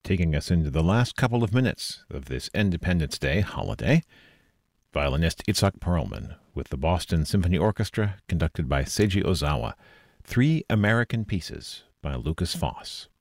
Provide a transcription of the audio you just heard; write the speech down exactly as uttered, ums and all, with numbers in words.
taking us into the last couple of minutes of this Independence Day holiday. Violinist Itzhak Perlman with the Boston Symphony Orchestra, conducted by Seiji Ozawa. Three American Pieces by Lukas Foss.